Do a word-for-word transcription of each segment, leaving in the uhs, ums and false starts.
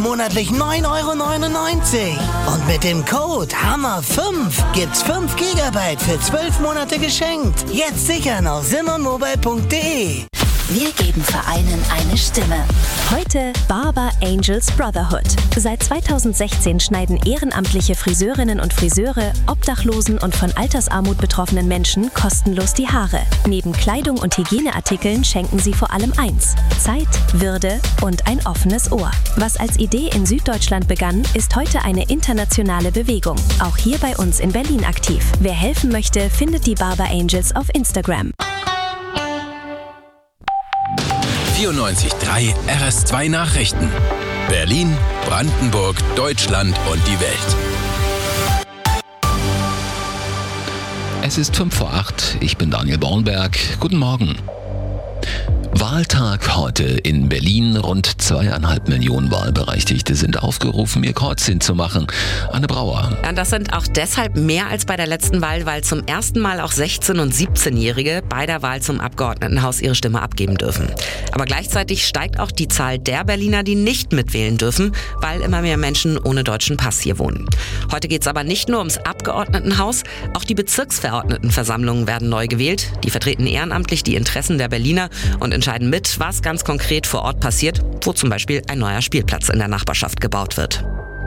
monatlich neun Euro neunundneunzig. Und mit dem Code Hammer fünf gibt's fünf Gigabyte für zwölf Monate geschenkt. Jetzt sichern auf simmermobile punkt de. Wir geben Vereinen eine Stimme. Heute Barber Angels Brotherhood. Seit zweitausendsechzehn schneiden ehrenamtliche Friseurinnen und Friseure Obdachlosen und von Altersarmut betroffenen Menschen kostenlos die Haare. Neben Kleidung und Hygieneartikeln schenken sie vor allem eins: Zeit, Würde und ein offenes Ohr. Was als Idee in Süddeutschland begann, ist heute eine internationale Bewegung. Auch hier bei uns in Berlin aktiv. Wer helfen möchte, findet die Barber Angels auf Instagram. vierundneunzig Komma drei R S zwei Nachrichten. Berlin, Brandenburg, Deutschland und die Welt. Es ist fünf vor acht. Ich bin Daniel Bornberg. Guten Morgen. Wahltag heute in Berlin. Rund zweieinhalb Millionen Wahlberechtigte sind aufgerufen, ihr Kreuzchen zu machen. Anne Brauer. Ja, das sind auch deshalb mehr als bei der letzten Wahl, weil zum ersten Mal auch sechzehn- und siebzehnjährige bei der Wahl zum Abgeordnetenhaus ihre Stimme abgeben dürfen. Aber gleichzeitig steigt auch die Zahl der Berliner, die nicht mitwählen dürfen, weil immer mehr Menschen ohne deutschen Pass hier wohnen. Heute geht es aber nicht nur ums Abgeordnetenhaus, auch die Bezirksverordnetenversammlungen werden neu gewählt. Die vertreten ehrenamtlich die Interessen der Berliner und entscheiden mit, was ganz konkret vor Ort passiert, wo zum Beispiel ein neuer Spielplatz in der Nachbarschaft gebaut wird.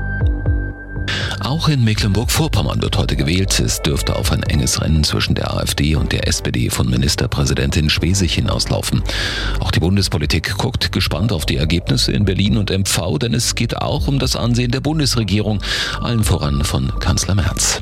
Auch in Mecklenburg-Vorpommern wird heute gewählt. Es dürfte auf ein enges Rennen zwischen der AfD und der S P D von Ministerpräsidentin Schwesig hinauslaufen. Auch die Bundespolitik guckt gespannt auf die Ergebnisse in Berlin und M V, denn es geht auch um das Ansehen der Bundesregierung, allen voran von Kanzler Merz.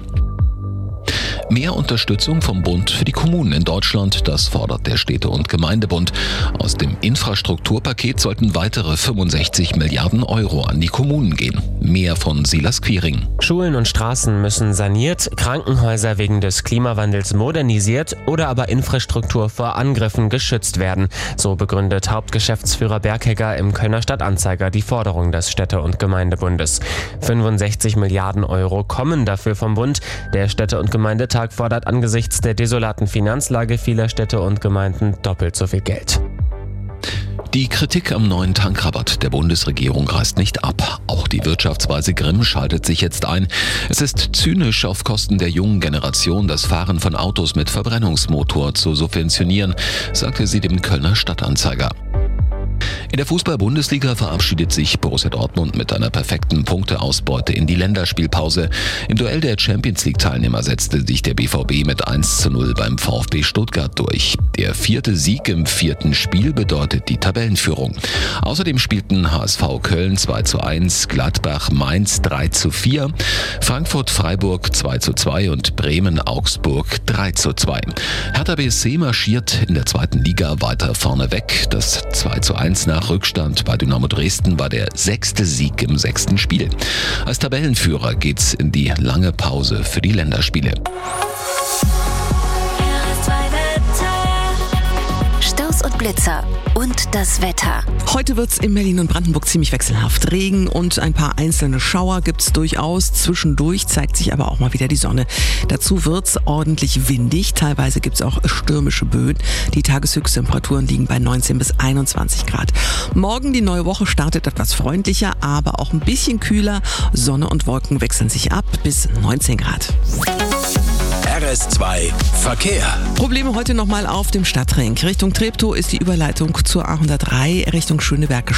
Mehr Unterstützung vom Bund für die Kommunen in Deutschland, das fordert der Städte- und Gemeindebund. Aus dem Infrastrukturpaket sollten weitere fünfundsechzig Milliarden Euro an die Kommunen gehen. Mehr von Silas Quiring. Schulen und Straßen müssen saniert, Krankenhäuser wegen des Klimawandels modernisiert oder aber Infrastruktur vor Angriffen geschützt werden. So begründet Hauptgeschäftsführer Berghegger im Kölner Stadtanzeiger die Forderung des Städte- und Gemeindebundes. fünfundsechzig Milliarden Euro kommen dafür vom Bund. Der Städte- und Gemeindetag fordert angesichts der desolaten Finanzlage vieler Städte und Gemeinden doppelt so viel Geld. Die Kritik am neuen Tankrabatt der Bundesregierung reißt nicht ab. Auch die Wirtschaftsweise Grimm schaltet sich jetzt ein. Es ist zynisch, auf Kosten der jungen Generation das Fahren von Autos mit Verbrennungsmotor zu subventionieren, sagte sie dem Kölner Stadtanzeiger. In der Fußball-Bundesliga verabschiedet sich Borussia Dortmund mit einer perfekten Punkteausbeute in die Länderspielpause. Im Duell der Champions-League-Teilnehmer setzte sich der B V B mit eins zu null beim VfB Stuttgart durch. Der vierte Sieg im vierten Spiel bedeutet die Tabellenführung. Außerdem spielten H S V Köln zwei zu eins, Gladbach Mainz drei zu vier, Frankfurt Freiburg zwei zu zwei und Bremen Augsburg drei zu zwei. Hertha B S C marschiert in der zweiten Liga weiter vorne weg. Das zwei zu eins nach Rückstand bei Dynamo Dresden war der sechste Sieg im sechsten Spiel. Als Tabellenführer geht's in die lange Pause für die Länderspiele. Staus und Blitzer und das Wetter. Heute wird's in Berlin und Brandenburg ziemlich wechselhaft. Regen und ein paar einzelne Schauer gibt's durchaus. Zwischendurch zeigt sich aber auch mal wieder die Sonne. Dazu wird's ordentlich windig. Teilweise gibt's auch stürmische Böen. Die Tageshöchsttemperaturen liegen bei neunzehn bis einundzwanzig Grad. Morgen, die neue Woche, startet etwas freundlicher, aber auch ein bisschen kühler. Sonne und Wolken wechseln sich ab bis neunzehn Grad. R S zwei Verkehr. Probleme heute nochmal auf dem Stadtring. Richtung Treptow ist die Überleitung zur A hundertdrei Richtung Schöneberg